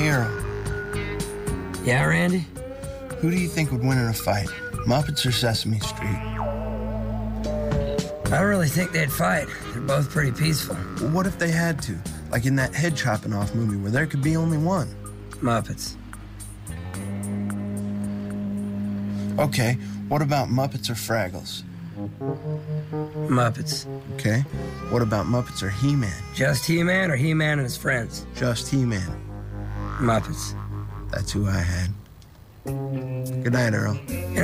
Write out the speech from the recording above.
Hey, Earl. Yeah, Randy? Who do you think would win in a fight, Muppets or Sesame Street? I don't really think they'd fight. They're both pretty peaceful. Well, what if they had to? Like in that head chopping off movie where there could be only one. Muppets. Okay, what about Muppets or Fraggles? Muppets. Okay, what about Muppets or He-Man? Just He-Man or He-Man and his friends? Just He-Man. Muppets. That's who I had. Good night, Earl.